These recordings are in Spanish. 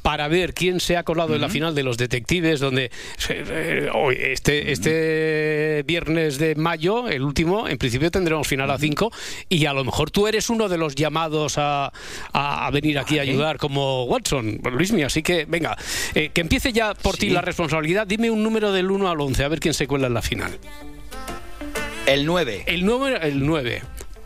para ver quién se ha colado en la final de los detectives, donde este viernes de mayo, el último, en principio tendremos final a 5, y a lo mejor tú eres uno de los llamados a venir aquí a ayudar como Watson, Luismi, así que venga, que empiece ya por ti la responsabilidad. Dime un número del 1 al 11, a ver quién se cuela en la final. El 9. El 9.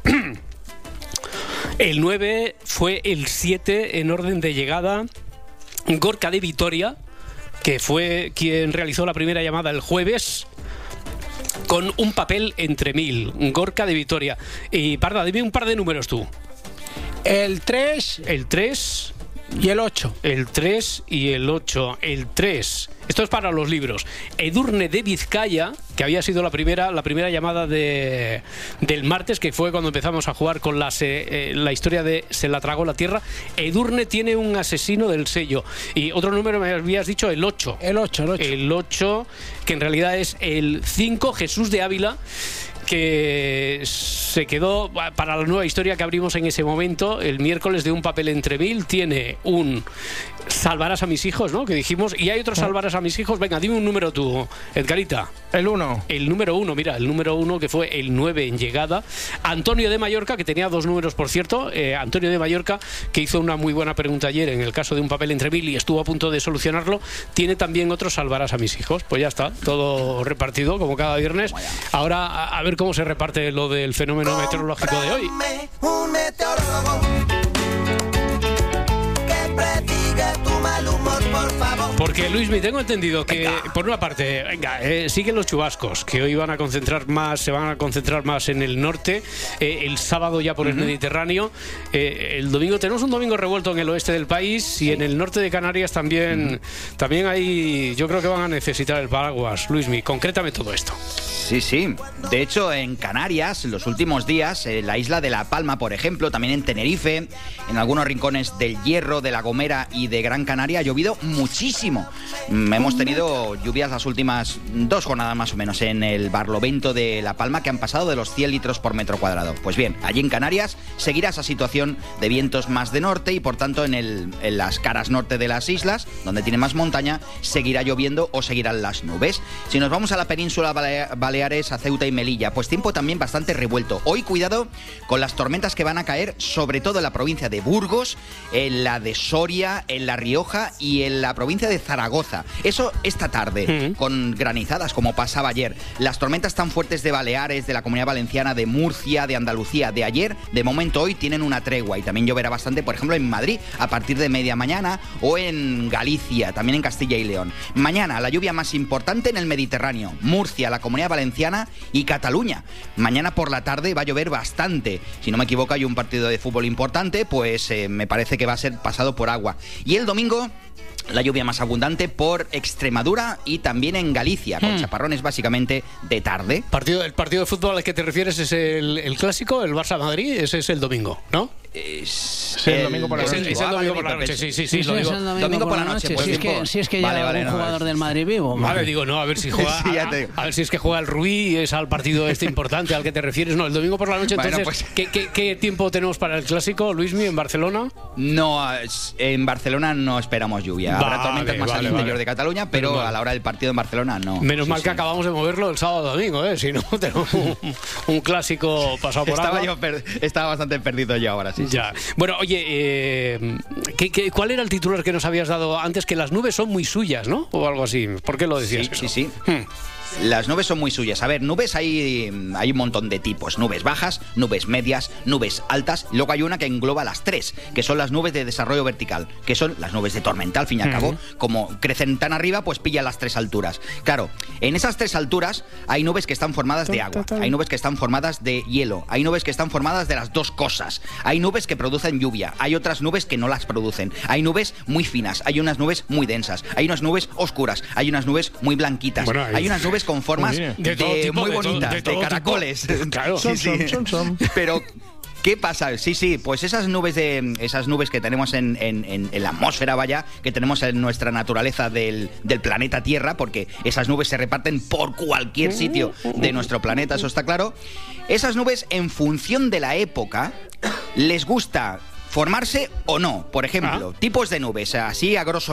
El 9 fue el 7 en orden de llegada. Gorka de Vitoria, que fue quien realizó la primera llamada el jueves, con un papel entre 1000. Gorka de Vitoria. Y Parda, dime un par de números tú. El 3. El 3. Y el 8. El 3 y el 8. El 3. Esto es para los libros. Edurne de Vizcaya, que había sido la primera llamada del martes, que fue cuando empezamos a jugar con la historia de Se la tragó la tierra. Edurne tiene un asesino del sello. Y otro número me habías dicho, el 8. El 8. El 8, que en realidad es el 5, Jesús de Ávila, que se quedó para la nueva historia que abrimos en ese momento el miércoles de un papel entre 1000. Tiene un salvarás a mis hijos, ¿no? Que dijimos, y hay otro salvarás a mis hijos. Venga, dime un número tú, Edgarita. El 1. El número 1, mira, el número 1, que fue el 9 en llegada. Antonio de Mallorca, que tenía 2 números, por cierto. Antonio de Mallorca, que hizo una muy buena pregunta ayer en el caso de un papel entre 1000 y estuvo a punto de solucionarlo. Tiene también otro salvarás a mis hijos. Pues ya está, todo repartido como cada viernes. Ahora a ver cómo se reparte lo del fenómeno meteorológico de hoy. Un meteorólogo que prediga tu mal humor, por favor. Porque, Luismi, tengo entendido que, por una parte, siguen los chubascos, que hoy se van a concentrar más en el norte, el sábado ya por el Mediterráneo, el domingo tenemos un domingo revuelto en el oeste del país, y en el norte de Canarias también hay, yo creo que van a necesitar el paraguas. Luismi, concrétame todo esto. Sí. De hecho, en Canarias, en los últimos días, en la isla de La Palma, por ejemplo, también en Tenerife, en algunos rincones del Hierro, de La Gomera y de Gran Canaria, ha llovido muchísimo. Hemos tenido lluvias las últimas 2 jornadas más o menos en el Barlovento de La Palma, que han pasado de los 100 litros por metro cuadrado. Pues bien, allí en Canarias seguirá esa situación de vientos más de norte y, por tanto, en las caras norte de las islas, donde tiene más montaña, seguirá lloviendo o seguirán las nubes. Si nos vamos a la península Baleares, a Ceuta y Melilla, pues tiempo también bastante revuelto. Hoy cuidado con las tormentas que van a caer, sobre todo en la provincia de Burgos, en la de Soria, en La Rioja y en la provincia de Zaragoza. Eso esta tarde, con granizadas como pasaba ayer. Las tormentas tan fuertes de Baleares, de la Comunidad Valenciana, de Murcia, de Andalucía, de ayer, de momento hoy tienen una tregua, y también lloverá bastante, por ejemplo, en Madrid a partir de media mañana, o en Galicia, también en Castilla y León. Mañana la lluvia más importante en el Mediterráneo, Murcia, la Comunidad Valenciana y Cataluña. Mañana por la tarde va a llover bastante. Si no me equivoco, hay un partido de fútbol importante, pues me parece que va a ser pasado por agua. Y el domingo, la lluvia más abundante por Extremadura y también en Galicia, con chaparrones básicamente de tarde. El partido de fútbol al que te refieres es el clásico, el Barça-Madrid. Ese es el domingo, ¿no? El domingo por la noche. Es el domingo por la noche, sí, lo digo. Es el domingo por la noche. Si es que llega algún jugador del Madrid vivo. Vale, digo, no, a ver si juega. A ver si es que juega el Rubí, es al partido importante al que te refieres. No, el domingo por la noche. Entonces, pues, ¿qué tiempo tenemos para el clásico, Luismi, en Barcelona? No, en Barcelona no esperamos lluvia. Habrá tormentas más al interior de Cataluña, pero a la hora del partido en Barcelona no. Menos mal que acabamos de moverlo el sábado domingo, si no tenemos un clásico pasado por agua. Estaba bastante perdido yo ahora, sí. Ya. Bueno, oye, ¿cuál era el titular que nos habías dado antes? Que las nubes son muy suyas, ¿no? O algo así. ¿Por qué lo decías? Sí. Las nubes son muy suyas. A ver, nubes hay un montón de tipos. Nubes bajas, nubes medias, nubes altas. Luego hay una que engloba las 3, que son las nubes de desarrollo vertical, que son las nubes de tormenta, al fin y al cabo. Como crecen tan arriba, pues pillan las 3 alturas. Claro, en esas 3 alturas hay nubes que están formadas de agua, hay nubes que están formadas de hielo, hay nubes que están formadas de las 2 cosas. Hay nubes que producen lluvia, hay otras nubes que no las producen. Hay nubes muy finas, hay unas nubes muy densas, hay unas nubes oscuras, hay unas nubes muy blanquitas, hay unas nubes con formas muy bonitas, de caracoles. Claro, son. Pero ¿qué pasa? Sí, pues esas nubes que tenemos en la atmósfera, que tenemos en nuestra naturaleza del planeta Tierra, porque esas nubes se reparten por cualquier sitio de nuestro planeta, eso está claro. Esas nubes, en función de la época, les gusta formarse o no. Por ejemplo, tipos de nubes, así a grosso